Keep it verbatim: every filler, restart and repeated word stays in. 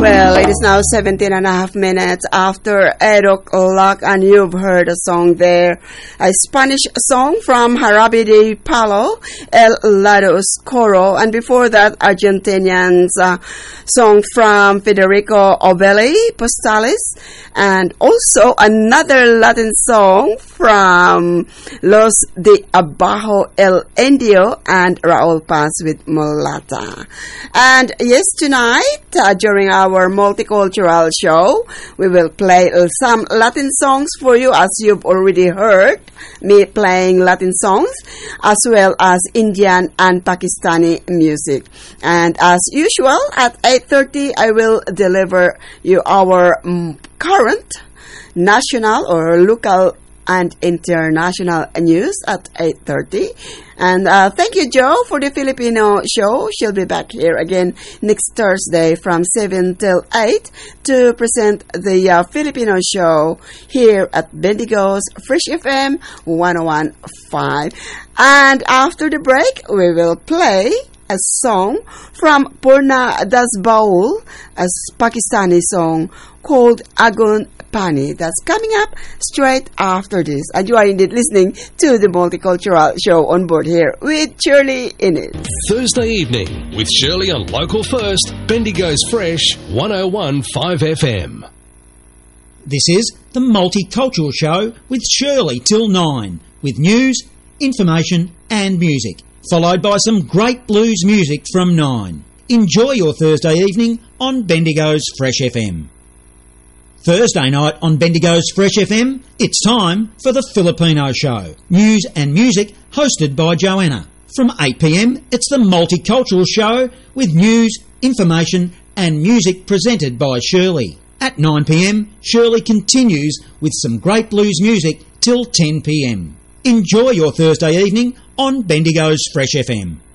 Well, it is now seventeen and a half minutes after eight o'clock, and you've heard a song there, a Spanish song from Jarabe de Palo, El Lado Oscuro, and before that, Argentinian's uh, song from Federico Obelli, Postales, and also another Latin song from Los de Abajo El Indio and Raul Paz with Mulata. And yes, tonight, uh, during our multicultural show, we will play uh, some Latin songs for you, as you've already heard me playing Latin songs, as well as Indian and Pakistani music. And as usual, at eight thirty, I will deliver you our um, current national or local and international news at eight thirty. And uh, thank you, Joe, for the Filipino show. She'll be back here again next Thursday from seven till eight to present the uh, Filipino show here at Bendigo's Fresh F M one oh one point five. And after the break, we will play a song from Purna Das Baul, a Pakistani song called Agun Pani. That's coming up straight after this. And you are indeed listening to the Multicultural Show on board here with Shirley in it. Thursday evening with Shirley on Local First, Bendigo's Fresh one oh one point five F M. This is the Multicultural Show with Shirley till nine, with news, information and music, followed by some great blues music from nine. Enjoy your Thursday evening on Bendigo's Fresh F M. Thursday night on Bendigo's Fresh F M, it's time for the Filipino Show. News and music hosted by Joanna. From eight p m, it's the Multicultural Show with news, information and music presented by Shirley. At nine p m, Shirley continues with some great blues music till ten p m. Enjoy your Thursday evening on Bendigo's Fresh F M.